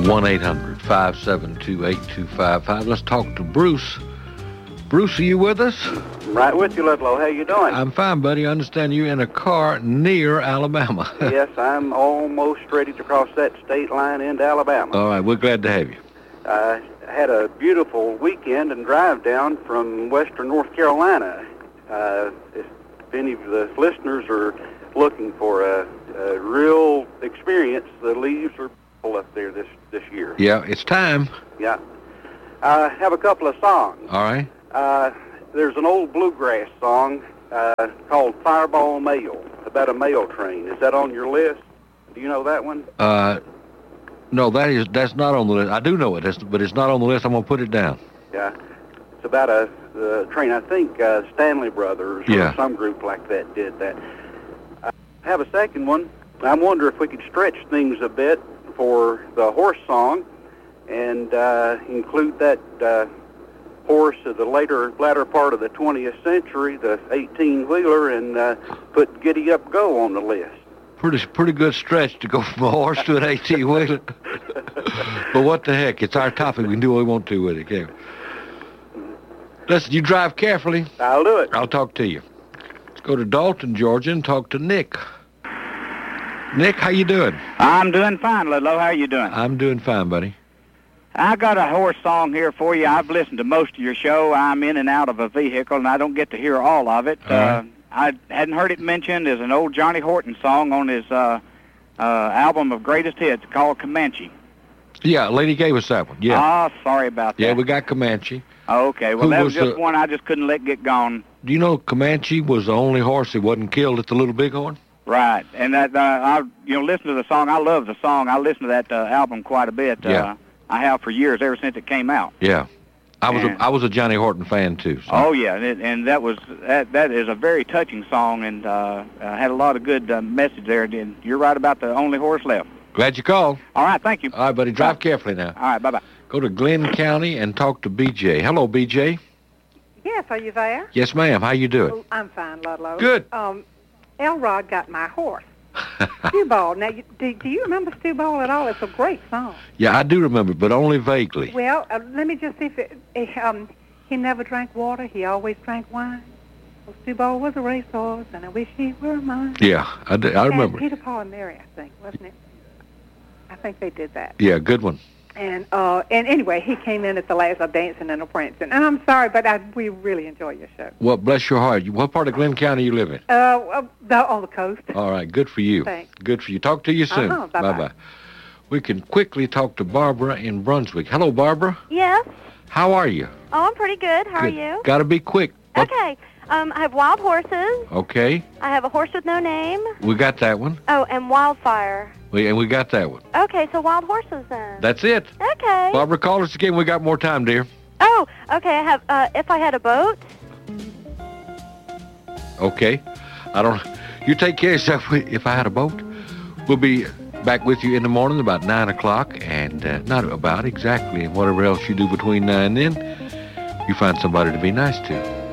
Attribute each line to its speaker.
Speaker 1: 1-800-572-8255. Let's talk to Bruce. Bruce, are you with us?
Speaker 2: I'm right with you, Ludlow. How you doing?
Speaker 1: I'm fine, buddy. I understand you're in a car near Alabama.
Speaker 2: Yes, I'm almost ready to cross that state line into Alabama.
Speaker 1: All right, we're glad to have you.
Speaker 2: I had a beautiful weekend and drive down from western North Carolina. If any of the listeners are looking for a real experience, the leaves are full up there this year.
Speaker 1: Yeah, it's time.
Speaker 2: Yeah. I have a couple of songs.
Speaker 1: All right.
Speaker 2: There's an old bluegrass song called Fireball Mail, about a mail train. Is that on your list? Do you know that one?
Speaker 1: No, that's not on the list. I do know it, but it's not on the list. I'm going to put it down.
Speaker 2: Yeah. It's about a train. I think Stanley Brothers or some group like that did that. I have a second one. I wonder if we could stretch things a bit for the horse song and include that horse of the latter part of the 20th century, the 18-wheeler, and put Giddy Up Go on the list.
Speaker 1: Pretty good stretch to go from a horse to an 18-wheeler. But what the heck? It's our topic. We can do what we want to with it, can't we? Listen, you drive carefully.
Speaker 2: I'll do it.
Speaker 1: I'll talk to you. Let's go to Dalton, Georgia, and talk to Nick. Nick, how you doing?
Speaker 3: I'm doing fine, Ludlow. How are you doing?
Speaker 1: I'm doing fine, buddy.
Speaker 3: I got a horse song here for you. I've listened to most of your show. I'm in and out of a vehicle, and I don't get to hear all of it. I hadn't heard it mentioned as an old Johnny Horton song on his album of greatest hits called Comanche.
Speaker 1: Yeah, Lady gave us that one. Yeah.
Speaker 3: Oh, sorry about that.
Speaker 1: Yeah, we got Comanche.
Speaker 3: Okay, well, that was just one I just couldn't let get gone.
Speaker 1: Do you know Comanche was the only horse that wasn't killed at the Little Bighorn?
Speaker 3: Right, and that I listen to the song. I love the song. I listen to that album quite a bit.
Speaker 1: Yeah.
Speaker 3: I have for years, ever since it came out.
Speaker 1: Yeah, I was a Johnny Horton fan too. So.
Speaker 3: Oh yeah, and that is a very touching song, and had a lot of good message there. And you're right about the only horse left.
Speaker 1: Glad you called.
Speaker 3: All right, thank you.
Speaker 1: All right, buddy, drive carefully now.
Speaker 3: All right, bye-bye.
Speaker 1: Go to Glenn County and talk to B.J. Hello, B.J.
Speaker 4: Yes, are you there?
Speaker 1: Yes, ma'am. How you doing?
Speaker 4: Oh, I'm fine, Ludlow.
Speaker 1: Good.
Speaker 4: Elrod got my horse. Stew Ball. Now, do you remember Stew Ball at all? It's a great song.
Speaker 1: Yeah, I do remember, but only vaguely.
Speaker 4: Well, let me just see if he never drank water. He always drank wine. Well, Stew Ball was a racehorse, and I wish he were mine.
Speaker 1: Yeah, I remember.
Speaker 4: And Peter, Paul, and Mary, I think, wasn't it? I think they did that.
Speaker 1: Yeah, good one.
Speaker 4: And anyway, he came in at the last of Dancing and a Prancing. And I'm sorry, but we really enjoy your show.
Speaker 1: Well, bless your heart. What part of Glenn County you live in?
Speaker 4: On the coast.
Speaker 1: All right, good for you.
Speaker 4: Thanks.
Speaker 1: Good for you. Talk to you soon.
Speaker 4: Bye-bye.
Speaker 1: We can quickly talk to Barbara in Brunswick. Hello, Barbara.
Speaker 5: Yes.
Speaker 1: How are you?
Speaker 5: Oh, I'm pretty good. How are you?
Speaker 1: Got to be quick.
Speaker 5: Okay. I have Wild Horses.
Speaker 1: Okay.
Speaker 5: I have A Horse with No Name.
Speaker 1: We got that one.
Speaker 5: Oh, and Wildfire.
Speaker 1: We got that one.
Speaker 5: Okay, so Wild Horses then.
Speaker 1: That's it.
Speaker 5: Okay.
Speaker 1: Barbara, call us again. We got more time, dear.
Speaker 5: Oh, okay. I have If I Had a Boat.
Speaker 1: Okay. You take care of yourself. If I Had a Boat. We'll be back with you in the morning about 9 o'clock, and not about exactly, and whatever else you do between now and then, you find somebody to be nice to.